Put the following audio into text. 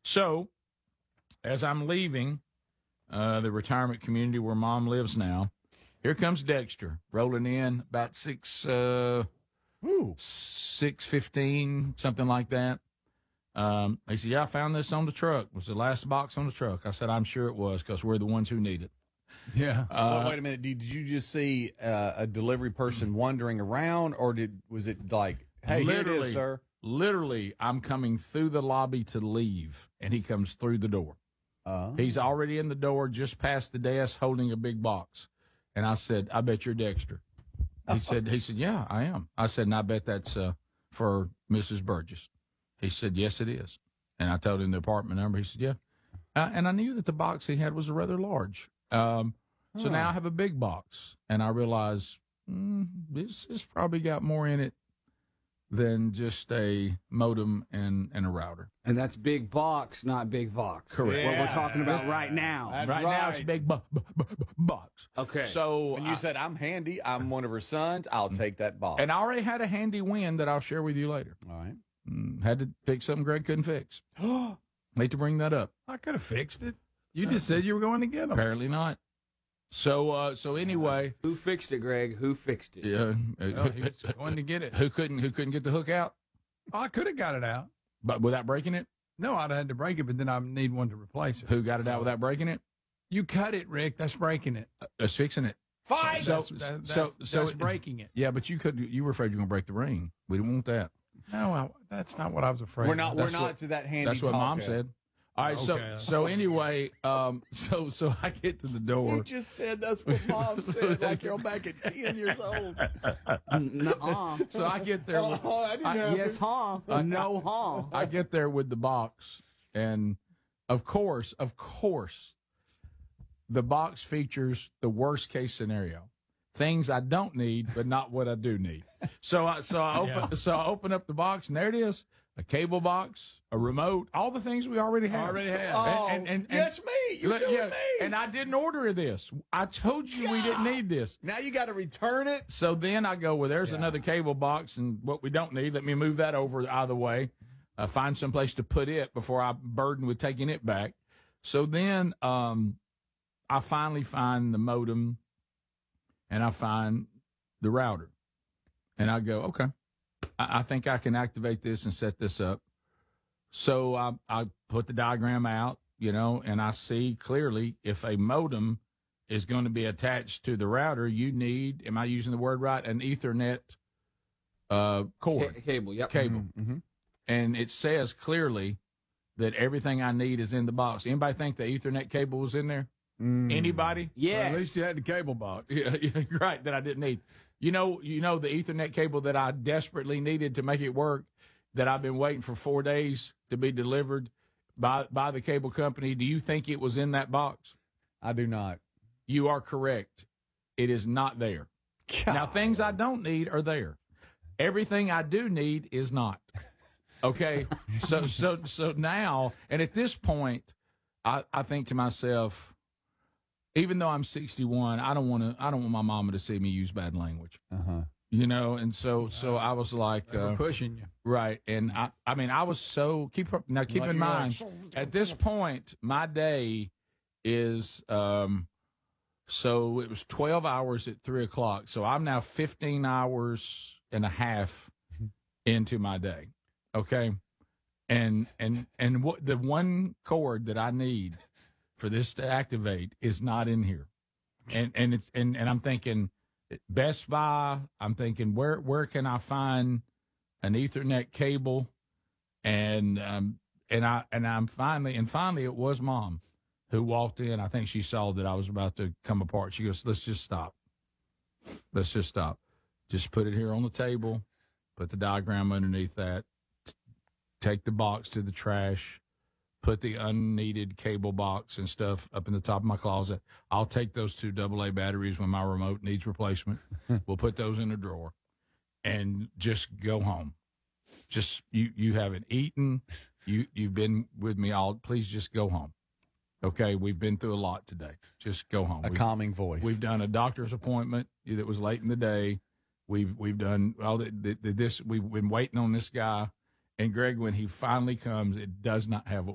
So as I'm leaving the retirement community where Mom lives now, here comes Dexter rolling in about 6:15, something like that. He said, "Yeah, I found this on the truck. It was the last box on the truck." I said, "I'm sure it was because we're the ones who need it." Yeah. Wait a minute. Did you just see a delivery person wandering around, or was it like, "Hey, here it is, sir"? Literally, I'm coming through the lobby to leave, and he comes through the door. He's already in the door, just past the desk, holding a big box. And I said, "I bet you're Dexter." He said, "Yeah, I am." I said, "And I bet that's for Mrs. Burgess." He said, "Yes, it is." And I told him the apartment number. He said, "Yeah." And I knew that the box he had was rather large. So now I have a big box, and I realize this has probably got more in it than just a modem and a router. And that's big box, not big Vox. Correct. What we're talking about right now. That's Right now it's a big box. Okay. So When you said, "I'm handy, I'm one of her sons," I'll take that box. and I already had a handy win that I'll share with you later. All right. Had to fix something Greg couldn't fix. Hate to bring that up. I could have fixed it. You just said you were going to get them. Apparently not. So anyway, Who fixed it, Greg? Who fixed it? He was going to get it. who couldn't get the hook out, I could have got it out. but without breaking it? No, I'd have had to break it, but then I need one to replace it. Who got it out without breaking it? You cut it, Rick. That's breaking it. Us fixing it. Fine. So- That's breaking it. Yeah, but you were afraid you were gonna break the ring. We didn't want that. No, that's not what I was afraid We're of. not. We're not to that handy. That's what talk Mom yet. said. All right, Okay. so anyway, so I get to the door. You just said that's what Mom said. Like you're back at 10 years old. Nuh-uh. So I get there. With, Yes, huh? No, huh? I get there with the box, and of course, the box features the worst case scenario. Things I don't need, but not what I do need. So I open up the box, and there it is: a cable box, a remote, all the things we already have. And yes, me. You're doing me. And I didn't order this. I told you we didn't need this. Now you got to return it. So then I go, well, there's another cable box, and what we don't need, let me move that over out of the way. Find someplace to put it before I burden with taking it back. So then I finally find the modem, and I find the router. And I go, okay, I think I can activate this and set this up. So I put the diagram out, and I see clearly if a modem is going to be attached to the router, you need, am I using the word right, an Ethernet cord. Cable, yep. Cable. Mm-hmm. And it says clearly that everything I need is in the box. Anybody think the Ethernet cable was in there? Anybody? Yes. Well, at least you had the cable box. Yeah, right, that I didn't need. You know the Ethernet cable that I desperately needed to make it work, that I've been waiting for 4 days to be delivered by the cable company. Do you think it was in that box? I do not. You are correct. It is not there. God. Now, things I don't need are there. Everything I do need is not. Okay? So now, and at this point, I think to myself, even though I'm 61, I don't want my mama to see me use bad language. And so I was like, We're pushing you. right. And I was so keep in mind, at this point, my day is, so it was 12 hours at 3:00. So I'm now 15 hours and a half into my day. Okay. And what the one cord that I need for this to activate is not in here. And I'm thinking Best Buy, I'm thinking where can I find an Ethernet cable? And finally it was Mom who walked in. I think she saw that I was about to come apart. She goes, let's just stop. Just put it here on the table, put the diagram underneath that, take the box to the trash, put the unneeded cable box and stuff up in the top of my closet. I'll take those 2 AA batteries when my remote needs replacement. We'll put those in a drawer and just go home. Just you haven't eaten. You've been with me all. Please just go home. Okay, we've been through a lot today. Just go home. A calming voice. We've done a doctor's appointment that was late in the day. We've done all this. We've been waiting on this guy. And Greg, when he finally comes, it does not have what